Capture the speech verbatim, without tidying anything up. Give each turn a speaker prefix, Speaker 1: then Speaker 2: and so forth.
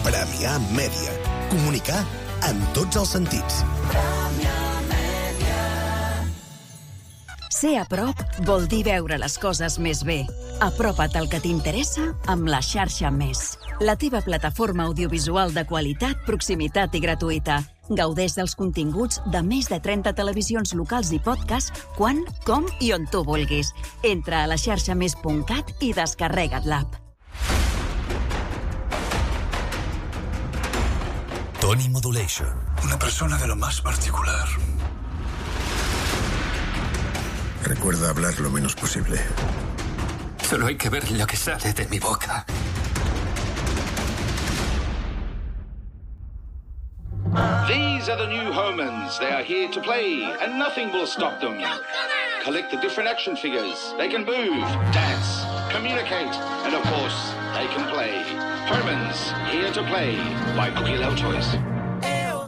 Speaker 1: Premià Mèdia. Comunicar en tots els sentits.
Speaker 2: Ser a prop vol dir veure les coses més bé. Apropa't al que t'interessa amb la xarxa Més. La teva plataforma audiovisual de qualitat, proximitat i gratuïta. Gaudeix dels continguts de més de trenta televisions locals i podcast quan, com i on tu vulguis. Entra a la xarxa més punt cat i descarrega't l'app.
Speaker 3: Tony Modulation.
Speaker 4: Una persona de lo más particular.
Speaker 5: Recuerda hablar lo menos posible.
Speaker 4: Solo hay que ver lo que sale de mi boca.
Speaker 6: These are the new Homans. They are here to play, and nothing will stop them. Collect the different action figures. They can move, dance, communicate, and of course, they can play. Homans, here to play, by Cookie Love Toys.